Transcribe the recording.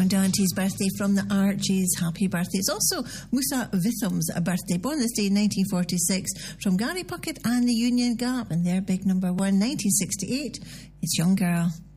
John Dante's birthday from the Archies. Happy birthday. It's also Musa Vitham's birthday, born this day in 1946, from Gary Puckett and the Union Gap, and their big number one, 1968. It's Young Girl.